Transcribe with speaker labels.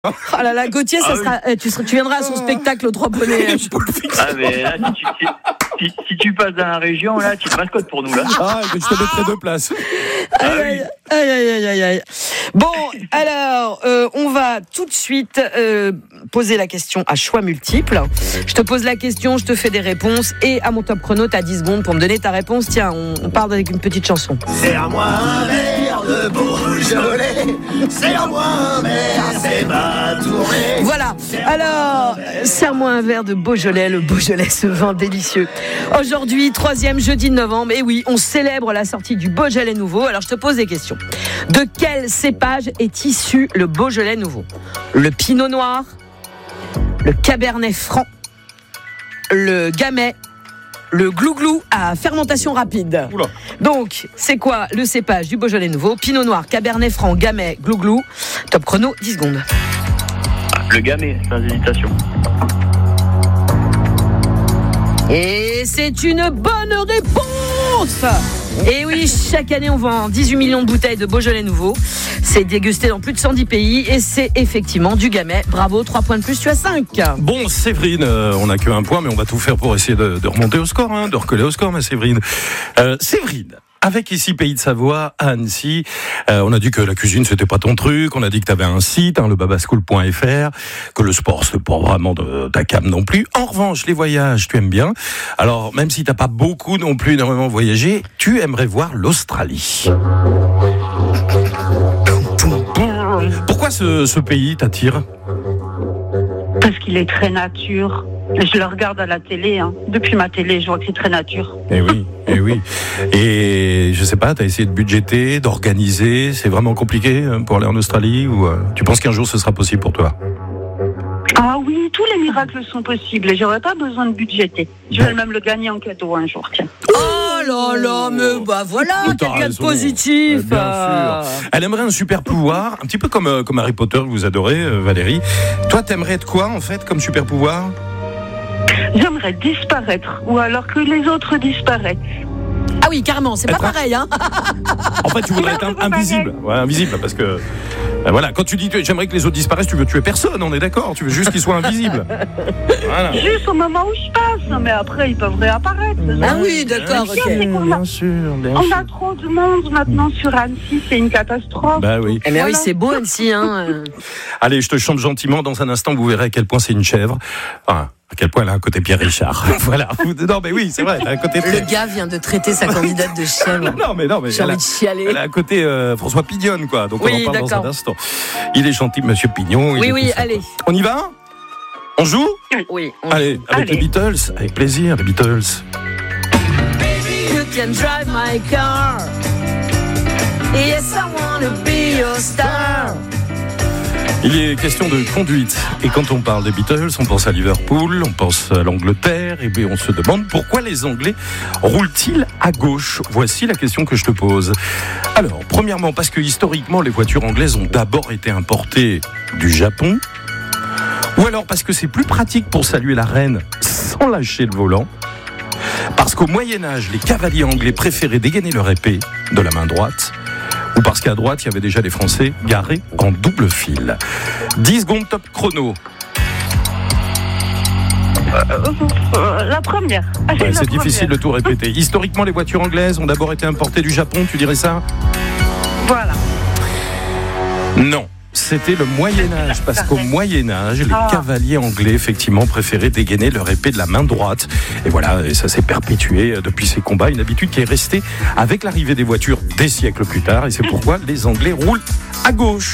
Speaker 1: Ah là là, Gauthier, tu viendras à son spectacle aux 3 poneys.
Speaker 2: Ah mais là, si tu passes dans la région, là, tu te mascottes pour nous là.
Speaker 3: Ah, je te mettrai 2 places.
Speaker 1: Aïe. Bon, alors, on va tout de suite poser la question à choix multiples. Je te pose la question, je te fais des réponses et à mon top chrono, t'as 10 secondes pour me donner ta réponse. Tiens, on part avec une petite chanson.
Speaker 4: C'est à moi un verre de Beaujolais, c'est à moi un verre, c'est ma tournée.
Speaker 1: Voilà, alors, serre-moi un verre de Beaujolais, le Beaujolais, ce vin délicieux. Aujourd'hui, 3e jeudi de novembre, et oui, on célèbre la sortie du Beaujolais nouveau. Alors, je te pose des questions. De quel cépage est issu le Beaujolais nouveau ? Le Pinot Noir, le Cabernet Franc, le Gamay, le Glouglou à fermentation rapide.
Speaker 3: Oula.
Speaker 1: Donc, c'est quoi le cépage du Beaujolais nouveau ? Pinot Noir, Cabernet Franc, Gamay, Glouglou. Top chrono, 10 secondes.
Speaker 2: Le Gamay, sans hésitation.
Speaker 1: Et c'est une bonne réponse. Et oui, chaque année on vend 18 millions de bouteilles de Beaujolais nouveau. C'est dégusté dans plus de 110 pays et c'est effectivement du Gamay. Bravo, 3 points de plus, tu as 5.
Speaker 3: Bon, Séverine, on n'a que 1 point, mais on va tout faire pour essayer de remonter au score, de recoller au score, ma Séverine. Séverine, avec ici Pays de Savoie, à Annecy, on a dit que la cuisine c'était pas ton truc, on a dit que t'avais un site, le babaschool.fr, que le sport c'était pas vraiment de ta came non plus. En revanche, les voyages, tu aimes bien. Alors, même si t'as pas beaucoup non plus énormément voyagé, tu aimerais voir l'Australie. Pourquoi ce pays t'attire ?
Speaker 5: Parce qu'il est très nature. Je le regarde à la télé. Depuis ma télé, je vois que c'est très nature.
Speaker 3: Eh oui. Et je sais pas, t'as essayé de budgéter, d'organiser. C'est vraiment compliqué pour aller en Australie ou tu penses qu'un jour ce sera possible pour toi ?
Speaker 5: Ah oui, tous les miracles sont possibles. J'aurais pas besoin de budgéter. Je vais même le gagner en cadeau un jour, tiens.
Speaker 1: Oh là là, mais voilà, quelqu'un de positif.
Speaker 3: Bien sûr. Elle aimerait un super pouvoir, un petit peu comme Harry Potter que vous adorez, Valérie. Toi, t'aimerais être quoi en fait comme super pouvoir ?
Speaker 5: J'aimerais disparaître, ou alors que les autres disparaissent.
Speaker 1: Ah oui, carrément, c'est pas pareil,
Speaker 3: En fait, tu voudrais être invisible. Ouais, invisible, parce que voilà, quand tu dis j'aimerais que les autres disparaissent, tu veux tuer personne, on est d'accord. Tu veux juste qu'ils soient invisibles. Voilà.
Speaker 5: Juste au moment où je passe, mais après ils peuvent réapparaître.
Speaker 1: Ah oui, d'accord.
Speaker 3: Bien sûr.
Speaker 5: On a trop de monde maintenant sur Annecy, c'est une catastrophe.
Speaker 3: Bah oui.
Speaker 1: Mais oui, c'est beau Annecy,
Speaker 3: Allez, je te chante gentiment. Dans un instant, vous verrez à quel point c'est une chèvre. Enfin, à quel point elle a un côté Pierre Richard. Voilà. Non, mais oui, c'est vrai. Elle a un côté.
Speaker 1: Le gars vient de traiter sa candidate de chèvre.
Speaker 3: Non, mais
Speaker 1: j'ai envie de chialer.
Speaker 3: Elle a un côté François Pignonne, quoi. Donc
Speaker 1: oui,
Speaker 3: on en parle
Speaker 1: d'accord.
Speaker 3: dans un instant. Il est gentil, Monsieur Pignon.
Speaker 1: Oui, allez.
Speaker 3: On y va ? On joue ?
Speaker 1: Oui.
Speaker 3: Allez, avec les Beatles. Avec plaisir, les Beatles.
Speaker 1: Baby, you can drive my car. Yes, I wanna be your star.
Speaker 3: Il est question de conduite. Et quand on parle des Beatles, on pense à Liverpool, on pense à l'Angleterre, et bien on se demande pourquoi les Anglais roulent-ils à gauche ? Voici la question que je te pose. Alors, premièrement, parce que historiquement, les voitures anglaises ont d'abord été importées du Japon, ou alors parce que c'est plus pratique pour saluer la reine sans lâcher le volant, parce qu'au Moyen-Âge, les cavaliers anglais préféraient dégainer leur épée de la main droite, ou parce qu'à droite, il y avait déjà les Français garés en double fil. 10 secondes top chrono.
Speaker 5: La première.
Speaker 3: C'est difficile de tout répéter. Historiquement, les voitures anglaises ont d'abord été importées du Japon, tu dirais ça ?
Speaker 5: Voilà.
Speaker 3: Non. C'était le Moyen-Âge, parce qu'au Moyen-Âge, les cavaliers anglais, effectivement, préféraient dégainer leur épée de la main droite. Et voilà, et ça s'est perpétué depuis ces combats, une habitude qui est restée avec l'arrivée des voitures des siècles plus tard, et c'est pourquoi les Anglais roulent à gauche.